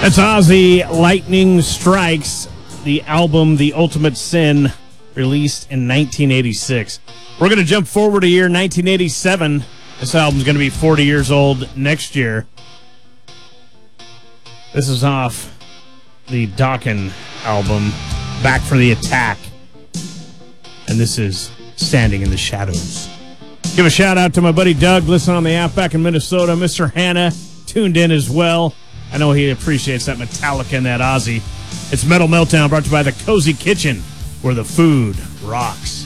That's Ozzy Lightning Strikes, the album The Ultimate Sin, released in 1986. We're going to jump forward a year, 1987. This album's going to be 40 years old next year. This is off the Dokken album, Back for the Attack. And this is Standing in the Shadows. Give a shout out to my buddy Doug, listening on the app back in Minnesota. Mr. Hannah tuned in as well. I know he appreciates that Metallica and that Ozzy. It's Metal Meltdown, brought to you by the Cozy Kitchen, where the food rocks.